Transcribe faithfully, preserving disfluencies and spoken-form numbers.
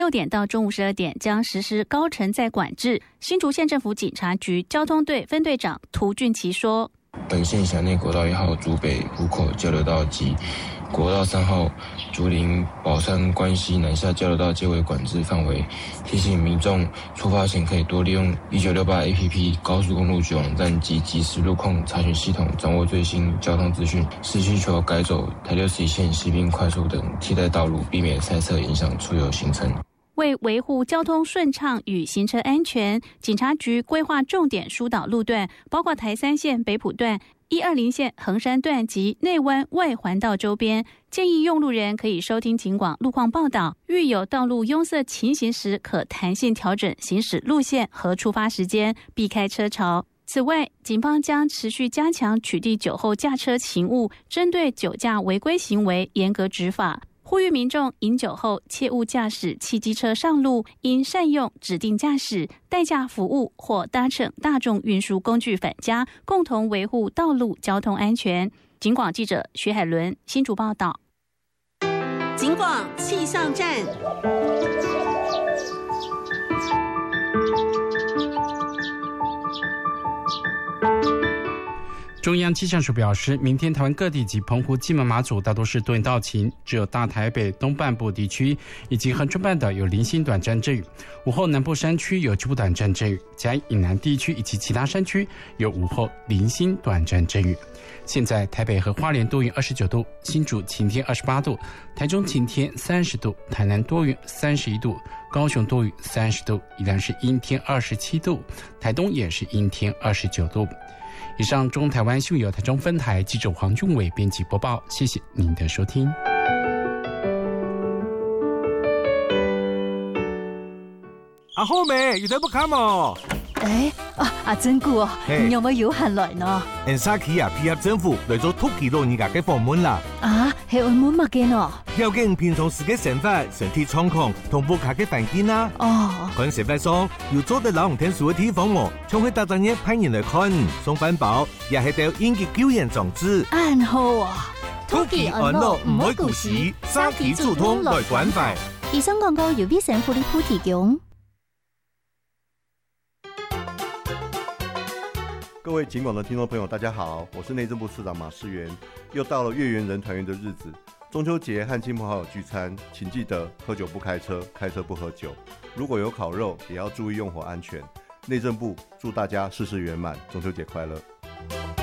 六点到中午十二点将实施高乘载管制。新竹县政府警察局交通队分队长涂俊奇说， 本县辖内国道一号竹北湖口交流道及国道三号竹林宝山关西南下交流道皆为管制范围，提醒民众出发前可以多利用一九六八 A P P 高速公路局网站及即时路况查询系统，掌握最新交通资讯，视需求改走台六十一线西滨快速等替代道路，避免塞车影响出游行程。 为维护交通顺畅与行车安全，警察局规划重点疏导路段，包括台三线北埔段、一二零线横山段及内湾外环道周边。建议用路人可以收听警广路况报道，遇有道路拥塞情形时，可弹性调整行驶路线和出发时间，避开车潮。此外，警方将持续加强取缔酒后驾车勤务，针对酒驾违规行为严格执法。呼吁民众饮酒后切勿驾驶汽机车上路，应善用指定驾驶、代驾服务或搭乘大众运输工具返家，共同维护道路交通安全。警广记者徐海伦新竹报道。 警广气象站。 中央气象署表示，明天台湾各地及澎湖、金门、马祖大多是多云到晴，只有大台北东半部地区以及恒春半岛有零星短暂阵雨。午后南部山区有局部短暂阵雨，嘉义以南地区以及其他山区有午后零星短暂阵雨。现在台北和花莲多云二十九度，新竹晴天二十八度，台中晴天三十度，台南多云三十一度，高雄多云三十度，宜兰是阴天二十七度，台东也是阴天二十九度。以上中台湾新闻由台中分台记者黄俊伟编辑播报，谢谢您的收听。 阿浩妹，有得不看嘛？ 哎，啊阿珍姑哦，你有冇有閒來呢？ 人沙期啊，配合政府嚟做突擊老人家嘅訪問啦。 啊，係澳門乜嘅呢？ 了解平常時嘅生活、身體狀況同屋企嘅環境啦。 哦， 看實際上有做得老人聽書嘅地方哦，像去大半夜派人嚟看送飯包，也係到應急救援裝置。 安好啊！ 突擊安樂唔可以顧時，沙期互通來關懷。 以上廣告由衛生福利部提供。 各位警廣的聽眾朋友，大家好，我是內政部次長馬世元。又到了月圓人團圓的日子，中秋節和親朋好友聚餐，請記得喝酒不開車，開車不喝酒。如果有烤肉，也要注意用火安全。內政部祝大家事事圓滿，中秋節快樂。